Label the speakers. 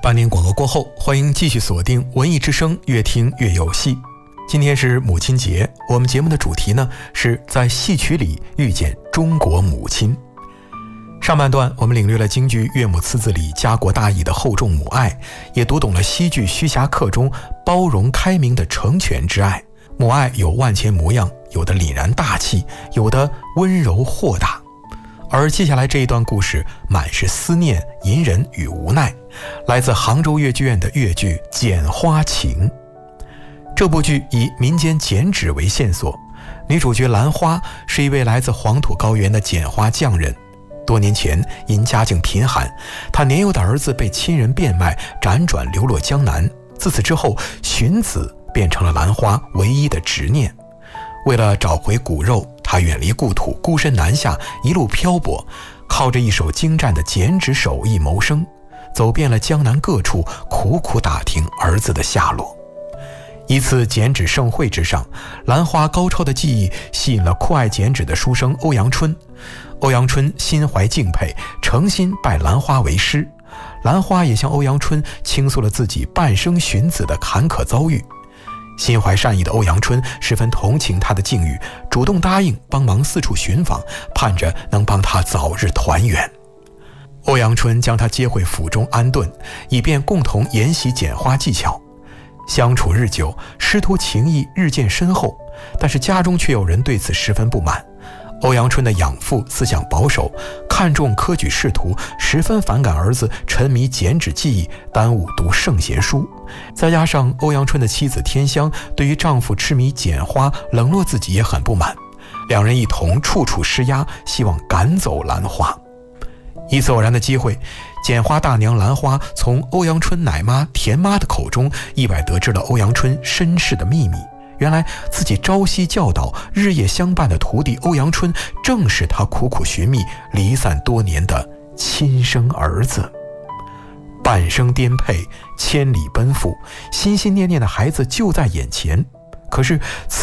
Speaker 1: 8年广告过后，欢迎继续锁定文艺之声，越听越有戏。今天是母亲节，我们节目的主题呢是在戏曲里遇见中国母亲。上半段我们领略了京剧《岳母刺字》里家国大义的厚重母爱，也读懂了西剧《虚侠客》中包容开明的成全之爱。母爱有万千模样，有的凛然大气，有的温柔豁达。而接下来这一段故事满是思念、隐忍与无奈，来自杭州越剧院的越剧《剪花情》。这部剧以民间剪纸为线索，女主角兰花是一位来自黄土高原的剪花匠人。多年前因家境贫寒，她年幼的儿子被亲人变卖，辗转流落江南。自此之后，寻子变成了兰花唯一的执念。为了找回骨肉，他远离故土，孤身南下，一路漂泊，靠着一手精湛的剪纸手艺谋生，走遍了江南各处，苦苦打听儿子的下落。一次剪纸盛会之上，兰花高超的技艺吸引了酷爱剪纸的书生欧阳春。欧阳春心怀敬佩，诚心拜兰花为师。兰花也向欧阳春倾诉了自己半生寻子的坎坷遭遇。心怀善意的欧阳春十分同情他的境遇，主动答应帮忙四处寻访，盼着能帮他早日团圆。欧阳春将他接回府中安顿，以便共同研习剪花技巧。相处日久，师徒情谊日渐深厚，但是家中却有人对此十分不满。欧阳春的养父思想保守，看重科举仕途，十分反感儿子沉迷剪纸技艺，耽误读圣贤书。再加上欧阳春的妻子天香对于丈夫痴迷剪花冷落自己也很不满，两人一同处处施压，希望赶走兰花。一次偶然的机会，剪花大娘兰花从欧阳春奶妈田妈的口中意外得知了欧阳春身世的秘密。原来自己朝夕教导、日夜相伴的徒弟欧阳春，正是他苦苦寻觅、离散多年的亲生儿子。半生颠沛，千里奔赴，心心念念的孩子就在眼前。可是